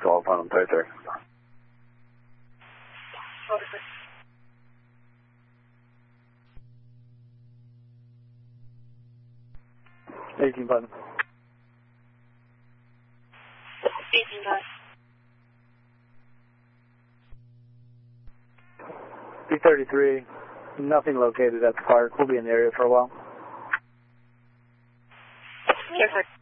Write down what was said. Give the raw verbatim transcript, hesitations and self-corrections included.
Telephone thirty-three. eighteen button. eighteen button. B thirty-three, nothing located at the park. We'll be in the area for a while. Yes, sir.